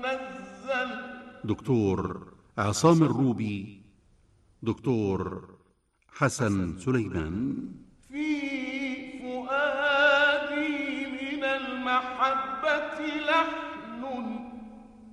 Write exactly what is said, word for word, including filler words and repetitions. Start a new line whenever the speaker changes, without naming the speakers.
نزل.
دكتور عصام الروبي، دكتور حسن سليمان.
في فؤادي من المحبة لحن